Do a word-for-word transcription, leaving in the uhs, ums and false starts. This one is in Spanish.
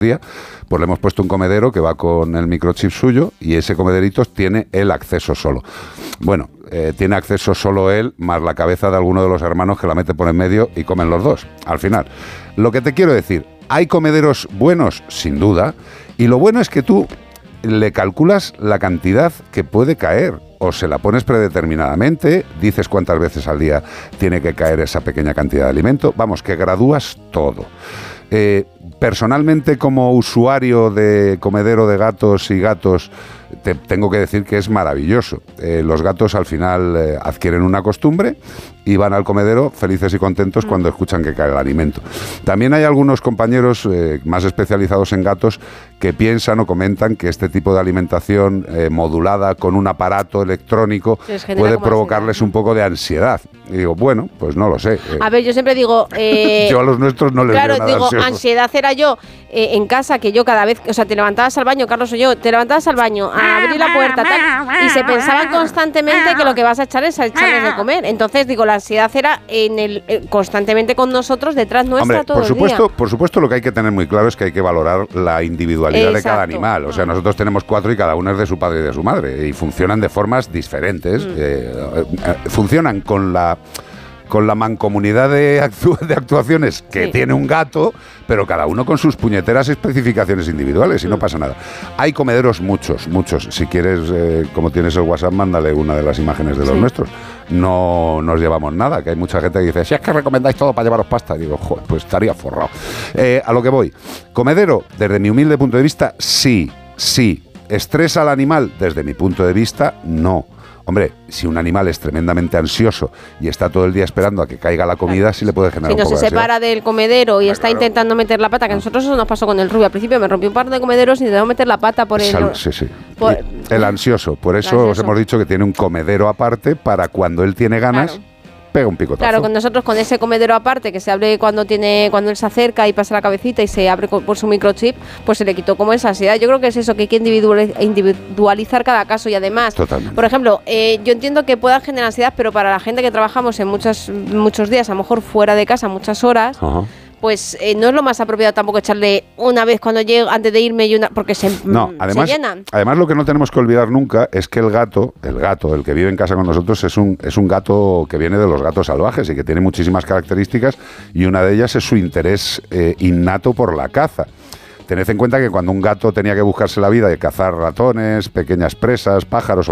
día, pues le hemos puesto un comedero que va con el microchip suyo y ese comederito tiene el acceso solo. Bueno, eh, tiene acceso solo él, más la cabeza de alguno de los hermanos que la mete por en medio y comen los dos, al final. Lo que te quiero decir, ¿hay comederos buenos? Sin duda. Y lo bueno es que tú le calculas la cantidad que puede caer. O se la pones predeterminadamente, dices cuántas veces al día tiene que caer esa pequeña cantidad de alimento. Vamos, que gradúas todo. Eh, personalmente, como usuario de comedero de gatos y gatos, te tengo que decir que es maravilloso. Eh, los gatos al final eh, adquieren una costumbre y van al comedero felices y contentos cuando escuchan que cae el alimento. También hay algunos compañeros eh, más especializados en gatos que piensan o comentan que este tipo de alimentación eh, modulada con un aparato electrónico puede provocarles ansiedad, un poco de ansiedad. Y digo, bueno, pues no lo sé. Eh, a ver, yo siempre digo... Eh, yo a los nuestros no les claro, veo nada digo, ansiosos. Ansiedad era yo eh, en casa, que yo cada vez... O sea, te levantabas al baño, Carlos o yo, te levantabas al baño a abrir la puerta tal, y se pensaba constantemente que lo que vas a echar es a echarles de comer. Entonces, digo, la ansiedad era en el eh, constantemente con nosotros, detrás nuestra. Hombre, todo por supuesto, el día. por supuesto, lo que hay que tener muy claro es que hay que valorar la individualidad Exacto. de cada animal. O sea, nosotros tenemos cuatro y cada uno es de su padre y de su madre y funcionan de formas diferentes. Mm. Eh, eh, funcionan con la con la mancomunidad de, actu de actuaciones que sí. tiene un gato, pero cada uno con sus puñeteras especificaciones individuales y mm. no pasa nada. Hay comederos muchos, muchos. Si quieres, eh, como tienes el WhatsApp, mándale una de las imágenes de los sí. nuestros. No nos llevamos nada, que hay mucha gente que dice, si es que recomendáis todo para llevaros pasta. Y digo, joder, pues estaría forrado. Eh, a lo que voy. Comedero, desde mi humilde punto de vista, sí, sí. ¿Estresa al animal? Desde mi punto de vista, no. Hombre, si un animal es tremendamente ansioso y está todo el día esperando a que caiga la comida, claro. sí le puede generar si no un poco se de separa ansiedad. del comedero y ah, está claro. intentando meter la pata, que a nosotros eso nos pasó con el Rubio. Al principio me rompió un par de comederos y intentamos meter la pata por el... Sal, sí, sí. Por, el ansioso. Por eso ansioso. os hemos dicho que tiene un comedero aparte para cuando él tiene ganas... Claro. Pega un picotazo. Claro, con nosotros con ese comedero aparte que se abre cuando tiene cuando él se acerca y pasa la cabecita y se abre con, por su microchip, pues se le quitó como esa ansiedad. Yo creo que es eso, que hay que individualizar cada caso y además, Totalmente. por ejemplo, eh, yo entiendo que puedan generar ansiedad, pero para la gente que trabajamos en muchos muchos días, a lo mejor fuera de casa, muchas horas, uh-huh. pues eh, no es lo más apropiado tampoco echarle una vez cuando llego, antes de irme, y una porque se, no, además, se llenan. Además, lo que no tenemos que olvidar nunca es que el gato, el gato, el que vive en casa con nosotros, es un, es un gato que viene de los gatos salvajes y que tiene muchísimas características y una de ellas es su interés eh, innato por la caza. Tened en cuenta que cuando un gato tenía que buscarse la vida de cazar ratones, pequeñas presas, pájaros